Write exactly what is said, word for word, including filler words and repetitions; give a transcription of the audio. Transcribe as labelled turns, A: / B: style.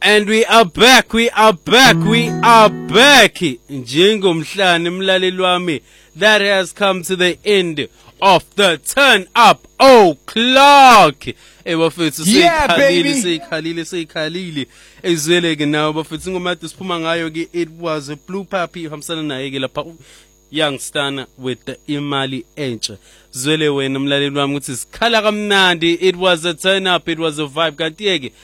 A: And we are back, we are back, we are back. Njengomhlane mlaleli wami, that has come to the end of the Turn Up O'Clock. Eh bafethu seyikhalile seyikhalile seyikhalile ezwele ke nawo bafethu ngomade siphuma ngayo ke it was a blue puppy hamsana naye ke lapha youngster with the imali entsha zwele wena mlaleli wami ukuthi sikhala kamnandi. It was a turn up, it was a vibe kanti ke